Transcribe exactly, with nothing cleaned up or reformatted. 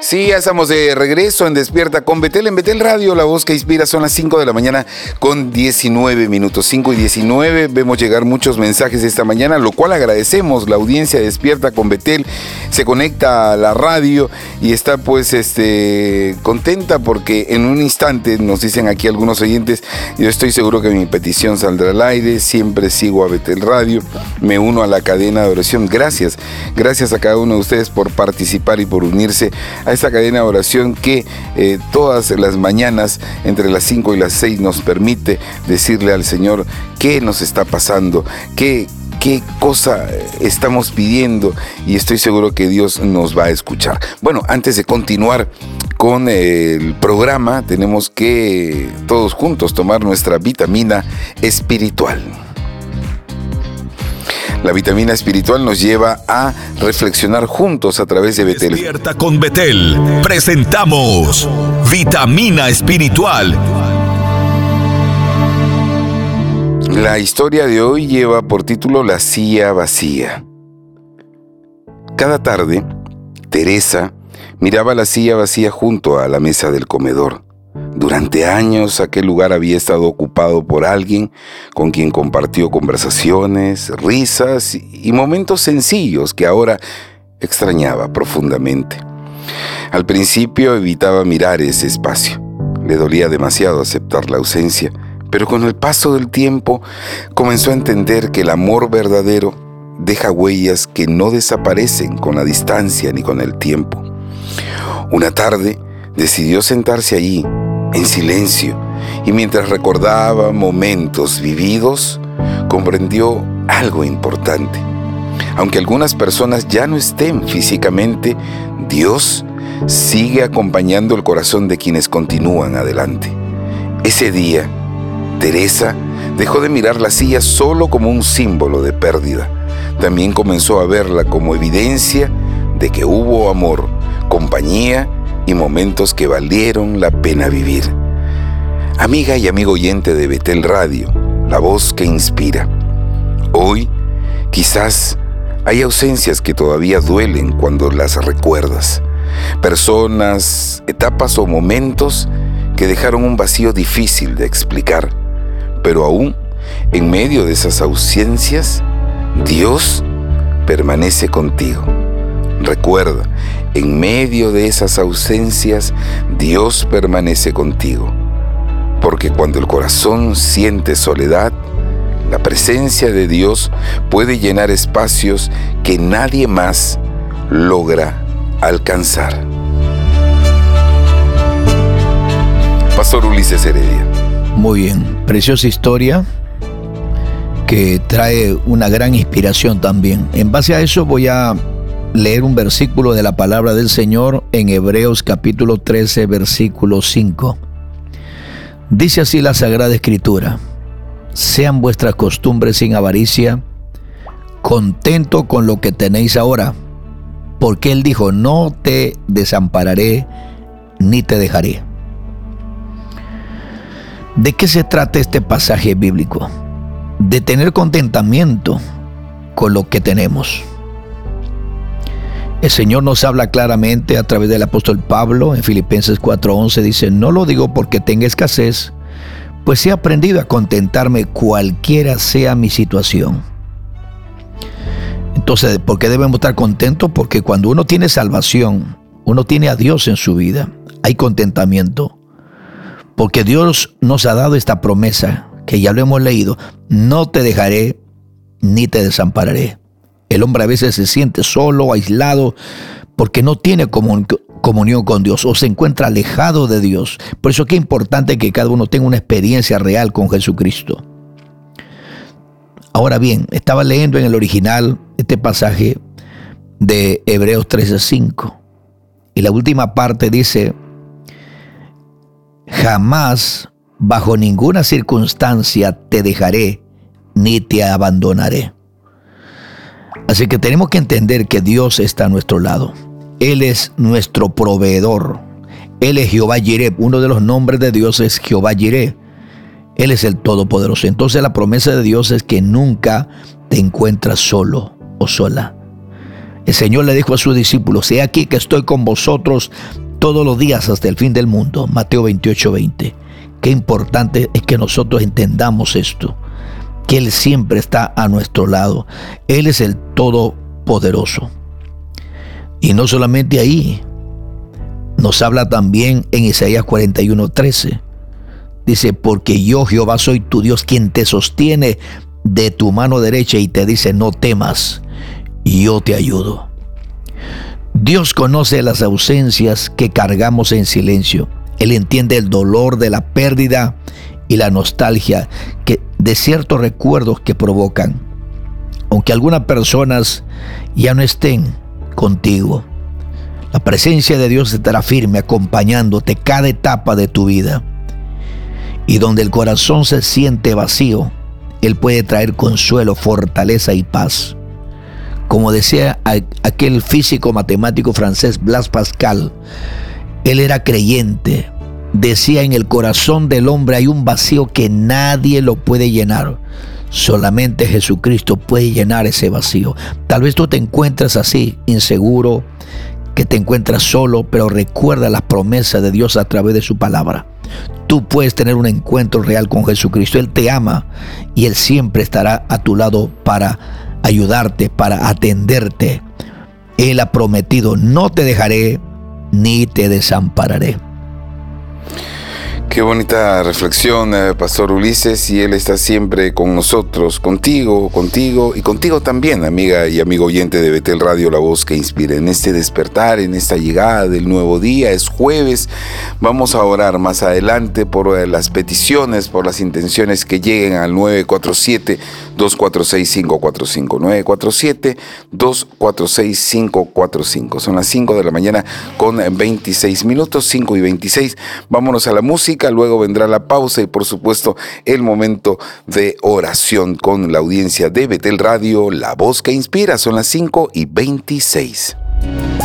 Sí, ya estamos de regreso en Despierta con Betel, en Betel Radio, la voz que inspira. Son las cinco de la mañana con diecinueve minutos, cinco y diecinueve. Vemos llegar muchos mensajes esta mañana, lo cual agradecemos. La audiencia de Despierta con Betel se conecta a la radio y está pues este, contenta porque en un instante, nos dicen aquí algunos oyentes, yo estoy seguro que mi petición saldrá al aire. Siempre sigo a Betel Radio, me uno a la cadena de oración. Gracias, gracias a cada uno de ustedes por participar y por unirse a esta cadena de oración que eh, todas las mañanas entre las cinco y las seis nos permite decirle al Señor qué nos está pasando, qué, qué cosa estamos pidiendo, y estoy seguro que Dios nos va a escuchar. Bueno, antes de continuar con el programa, tenemos que todos juntos tomar nuestra vitamina espiritual. La vitamina espiritual nos lleva a reflexionar juntos a través de Betel. Despierta con Betel. Presentamos Vitamina Espiritual. La historia de hoy lleva por título La silla vacía. Cada tarde, Teresa miraba la silla vacía junto a la mesa del comedor. Durante años aquel lugar había estado ocupado por alguien con quien compartió conversaciones, risas y momentos sencillos que ahora extrañaba profundamente. Al principio evitaba mirar ese espacio. Le dolía demasiado aceptar la ausencia, pero con el paso del tiempo comenzó a entender que el amor verdadero deja huellas que no desaparecen con la distancia ni con el tiempo. Una tarde decidió sentarse allí, en silencio, y mientras recordaba momentos vividos, comprendió algo importante. Aunque algunas personas ya no estén físicamente, Dios sigue acompañando el corazón de quienes continúan adelante. Ese día, Teresa dejó de mirar la silla solo como un símbolo de pérdida. También comenzó a verla como evidencia de que hubo amor, compañía y momentos que valieron la pena vivir. Amiga y amigo oyente de Betel Radio, la voz que inspira. Hoy, quizás hay ausencias que todavía duelen cuando las recuerdas. Personas, etapas o momentos que dejaron un vacío difícil de explicar. Pero aún, en medio de esas ausencias, Dios permanece contigo. Recuerda, en medio de esas ausencias, Dios permanece contigo. Porque cuando el corazón siente soledad, la presencia de Dios puede llenar espacios que nadie más logra alcanzar. Pastor Ulises Heredia. Muy bien, preciosa historia que trae una gran inspiración también. En base a eso voy a leer un versículo de la palabra del Señor en Hebreos capítulo trece, versículo cinco. Dice así la Sagrada Escritura: sean vuestras costumbres sin avaricia, contento con lo que tenéis ahora, porque Él dijo, no te desampararé ni te dejaré. ¿De qué se trata este pasaje bíblico? De tener contentamiento con lo que tenemos. El Señor nos habla claramente a través del apóstol Pablo en Filipenses cuatro once, dice, no lo digo porque tenga escasez, pues he aprendido a contentarme cualquiera sea mi situación. Entonces, ¿por qué debemos estar contentos? Porque cuando uno tiene salvación, uno tiene a Dios en su vida, hay contentamiento. Porque Dios nos ha dado esta promesa, que ya lo hemos leído, no te dejaré ni te desampararé. El hombre a veces se siente solo, aislado, porque no tiene comun- comunión con Dios o se encuentra alejado de Dios. Por eso es que es importante que cada uno tenga una experiencia real con Jesucristo. Ahora bien, estaba leyendo en el original este pasaje de Hebreos trece cinco. Y la última parte dice, jamás, bajo ninguna circunstancia te dejaré ni te abandonaré. Así que tenemos que entender que Dios está a nuestro lado. Él es nuestro proveedor. Él es Jehová Jireh. Uno de los nombres de Dios es Jehová Jireh. Él es el Todopoderoso. Entonces la promesa de Dios es que nunca te encuentras solo o sola. El Señor le dijo a sus discípulos: he aquí que estoy con vosotros todos los días hasta el fin del mundo. Mateo veintiocho, veinte. Qué importante es que nosotros entendamos esto, que Él siempre está a nuestro lado. Él es el Todopoderoso. Y no solamente ahí, nos habla también en Isaías cuarenta y uno, trece. Dice: porque yo, Jehová, soy tu Dios, quien te sostiene de tu mano derecha y te dice: no temas, yo te ayudo. Dios conoce las ausencias que cargamos en silencio. Él entiende el dolor de la pérdida y la nostalgia que, de ciertos recuerdos que provocan. Aunque algunas personas ya no estén contigo, la presencia de Dios estará firme acompañándote cada etapa de tu vida. Y donde el corazón se siente vacío, Él puede traer consuelo, fortaleza y paz. Como decía aquel físico matemático francés Blaise Pascal, él era creyente. Decía: en el corazón del hombre hay un vacío que nadie lo puede llenar. Solamente Jesucristo puede llenar ese vacío. Tal vez tú te encuentras así, inseguro, que te encuentras solo, pero recuerda las promesas de Dios a través de su palabra. Tú puedes tener un encuentro real con Jesucristo. Él te ama y Él siempre estará a tu lado para ayudarte, para atenderte. Él ha prometido: no te dejaré ni te desampararé. Qué bonita reflexión, eh, Pastor Ulises, y Él está siempre con nosotros, contigo, contigo y contigo también, amiga y amigo oyente de Betel Radio, la voz que inspira. En este despertar, en esta llegada del nuevo día, es jueves, vamos a orar más adelante por eh, las peticiones, por las intenciones que lleguen al nueve cuatro siete, dos cuatro seis, cinco cuatro cinco, nueve cuatro siete, dos cuatro seis, cinco cuatro cinco. Son las cinco de la mañana con veintiséis minutos, cinco y veintiséis. Vámonos a la música. Luego vendrá la pausa y por supuesto el momento de oración con la audiencia de Betel Radio, la voz que inspira. Son las cinco y veintiséis.